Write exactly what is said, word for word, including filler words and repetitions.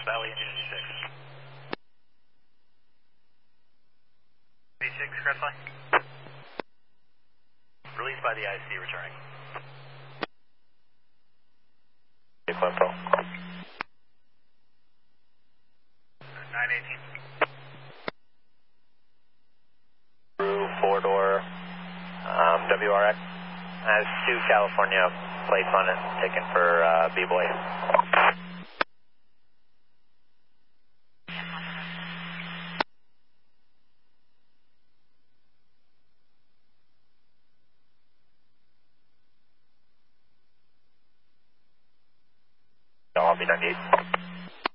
Valley engine V six. V six, cross line. Released by the I C, returning. Info. nine eighteen. Through four door, um, W R X. Has two California plates on it, taken for uh, B-Boy. I'll be ninety-eight.